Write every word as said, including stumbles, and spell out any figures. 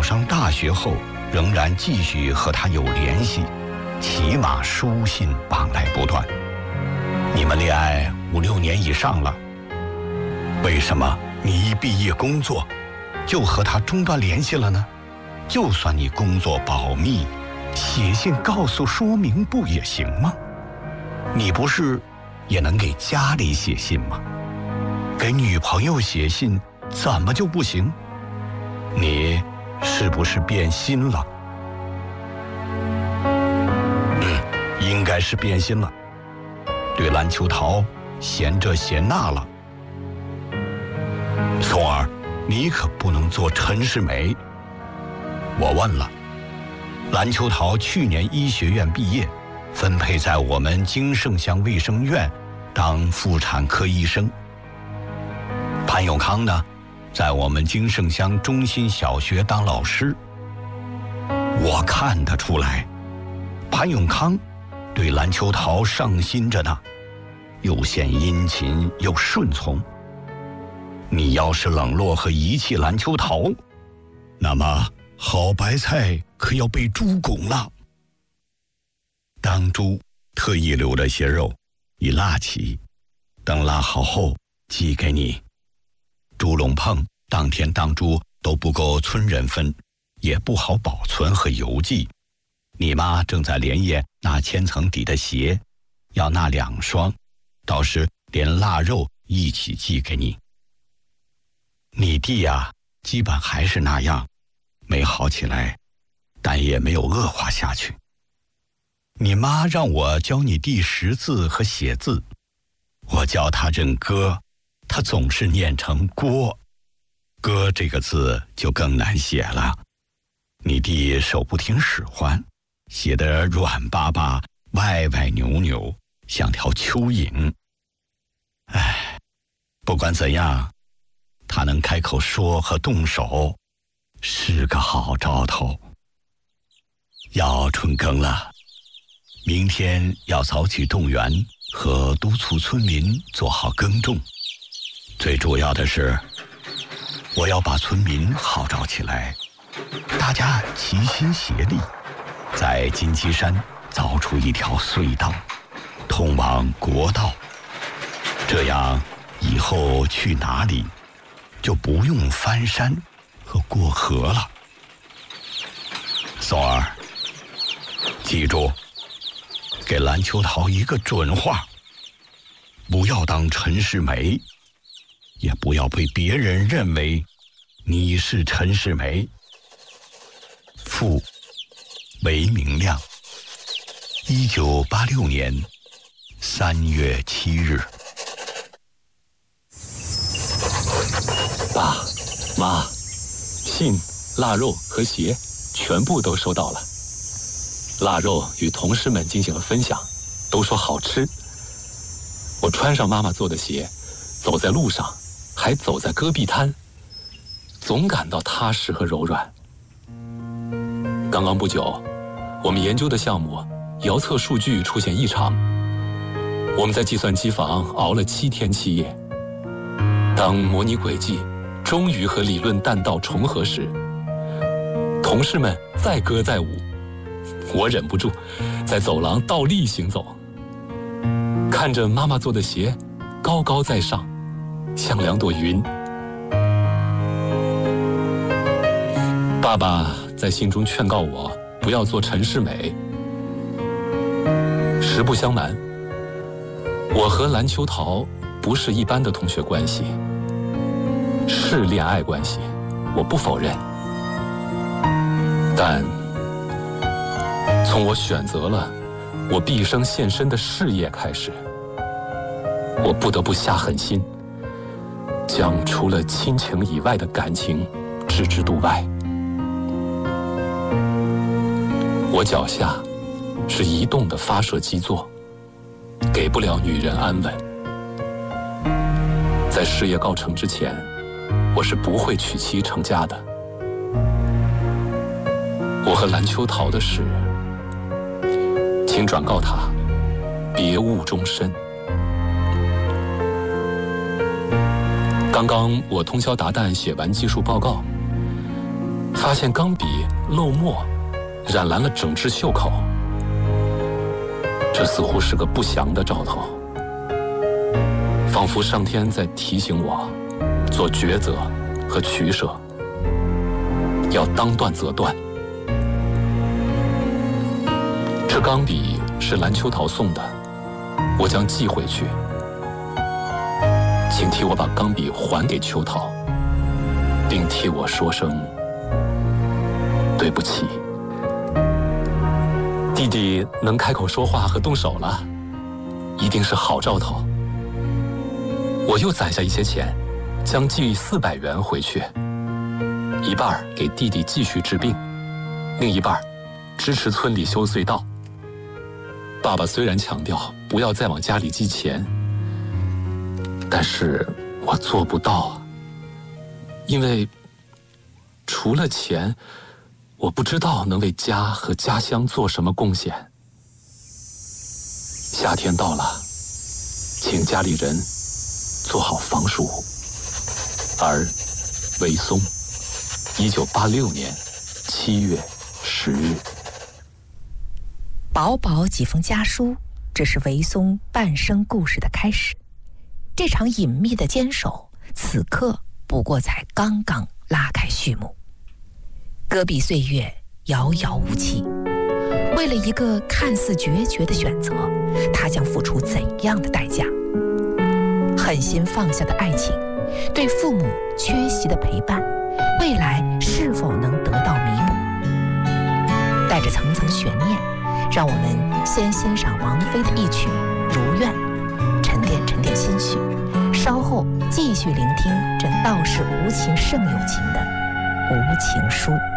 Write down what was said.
上大学后仍然继续和他有联系，起码书信往来不断。你们恋爱五六年以上了，为什么你一毕业工作就和他中断联系了呢？就算你工作保密，写信告诉说明不也行吗？你不是也能给家里写信吗？给女朋友写信怎么就不行？你是不是变心了？嗯，应该是变心了，对蓝秋桃嫌这嫌那了。松儿，你可不能做陈世美。我问了，蓝秋桃去年医学院毕业，分配在我们金盛乡卫生院当妇产科医生。潘永康呢，在我们金盛乡中心小学当老师。我看得出来，潘永康对蓝秋桃上心着呢，又显殷勤又顺从。你要是冷落和遗弃蓝秋桃，那么好白菜可要被猪拱了。当猪特意留了些肉以腊起，等腊好后寄给你。猪笼棚当天当猪都不够村人分，也不好保存和邮寄。你妈正在连夜拿千层底的鞋，要那两双，到时连腊肉一起寄给你。你弟呀，基本还是那样，没好起来，但也没有恶化下去。你妈让我教你弟识字和写字，我教他认歌，他总是念成郭，歌这个字就更难写了。你弟手不听使唤，写得软巴巴，歪歪扭扭，像条蚯蚓。唉，不管怎样，他能开口说和动手，是个好兆头。要春耕了，明天要早起动员和督促村民做好耕种。最主要的是，我要把村民号召起来，大家齐心协力，在金鸡山凿出一条隧道，通往国道。这样以后去哪里就不用翻山和过河了。松儿，记住，给蓝秋桃一个准话，不要当陈世美，也不要被别人认为你是陈世美。父韦明亮，一九八六年三月七日。 爸妈，信、腊肉和鞋全部都收到了。腊肉与同事们进行了分享，都说好吃。我穿上妈妈做的鞋，走在路上，还走在戈壁滩，总感到踏实和柔软。刚刚不久，我们研究的项目遥测数据出现异常，我们在计算机房熬了七天七夜。当模拟轨迹终于和理论弹道重合时，同事们载歌载舞，我忍不住在走廊倒立行走，看着妈妈做的鞋高高在上，像两朵云。爸爸在信中劝告我不要做陈世美。实不相瞒，我和蓝秋桃不是一般的同学关系，是恋爱关系，我不否认。但从我选择了我毕生献身的事业开始，我不得不下狠心，将除了亲情以外的感情置之度外。我脚下是移动的发射基座，给不了女人安稳。在事业告成之前，我是不会娶妻成家的。我和蓝秋桃的事，请转告他，别误终身。刚刚我通宵达旦写完技术报告， 发现钢笔漏墨，染蓝了整只袖口。这似乎是个不祥的兆头，仿佛上天在提醒我做抉择和取舍，要当断则断。这钢笔是蓝秋桃送的，我将寄回去，请替我把钢笔还给秋桃，并替我说声对不起。弟弟能开口说话和动手了，一定是好兆头。我又攒下一些钱，将寄四百元回去，一半给弟弟继续治病，另一半支持村里修隧道。爸爸虽然强调不要再往家里寄钱，但是我做不到，因为除了钱，我不知道能为家和家乡做什么贡献。夏天到了，请家里人做好防暑。而韦松，一九八六年七月十日。 薄薄几封家书，这是韦松半生故事的开始。这场隐秘的坚守，此刻不过才刚刚拉开序幕。戈壁岁月遥遥无期，为了一个看似决绝的选择，他将付出怎样的代价？狠心放下的爱情，对父母缺席的陪伴，未来是否能得到弥补？带着层层悬念，让我们先欣赏王菲的一曲《如愿》，沉淀沉淀心绪，稍后继续聆听这道是无情胜有情的无情书。